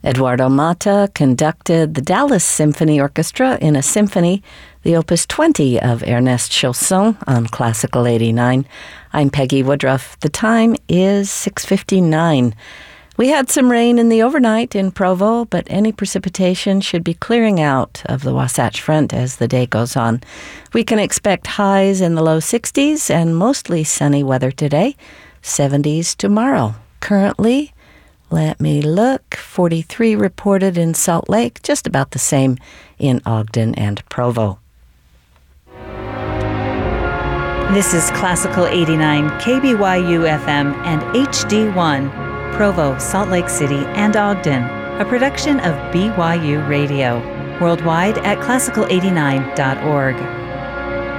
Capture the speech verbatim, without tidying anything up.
Eduardo Mata conducted the Dallas Symphony Orchestra in a symphony, the Opus twenty of Ernest Chausson on Classical eighty-nine. I'm Peggy Woodruff. The time is six fifty-nine. We had some rain in the overnight in Provo, but any precipitation should be clearing out of the Wasatch Front as the day goes on. We can expect highs in the low sixties and mostly sunny weather today, seventies tomorrow. Currently, let me look, forty-three reported in Salt Lake, just about the same in Ogden and Provo. This is Classical eighty-nine, K B Y U F M and H D one, Provo, Salt Lake City, and Ogden, a production of B Y U Radio, worldwide at classical eighty-nine dot org.